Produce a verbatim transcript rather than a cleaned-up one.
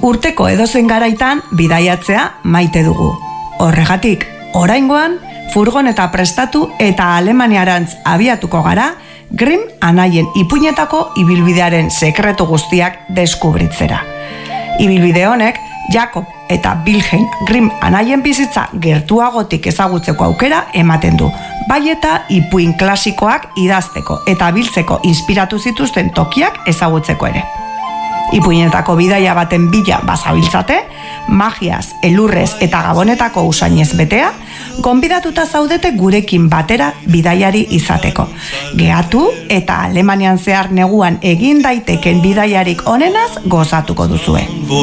Urteko edozen garaitan bidaiatzea maite dugu. Horregatik, oraingoan, furgoneta prestatu eta Alemaniarantz abiatuko gara, Grimm anaien ipuinetako ibilbidearen sekretu guztiak deskubritzera. Ibilbide honek, Jakob eta Wilhelm Grimm anaien bizitza gertuagotik ezagutzeko aukera ematen du, bai eta ipuin klasikoak idazteko eta biltzeko inspiratu zituzten tokiak ezagutzeko ere. Ipuinetako bidaia baten bila bazabiltzate, magiaz, elurrez eta gabonetako usainez betea, gonbidatuta zaudete gurekin batera bidaiari izateko. Gehatu eta Alemanian zehar neguan egin daiteken bidaiarik onenaz gozatuko duzue.